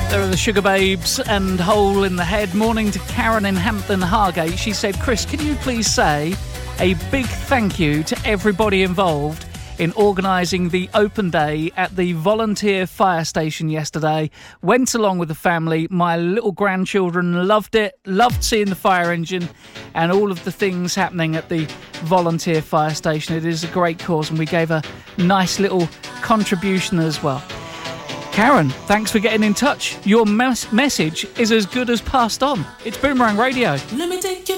There are the Sugar Babes and Hole in the Head. Morning to Karen in Hampton Hargate. She said, Chris, can you please say a big thank you to everybody involved in organising the open day at the volunteer fire station yesterday. Went along with the family. My little grandchildren loved it, loved seeing the fire engine and all of the things happening at the volunteer fire station. It is a great cause and we gave a nice little contribution as well. Karen, thanks for getting in touch. Your message is as good as passed on. It's Boomerang Radio. Let me take you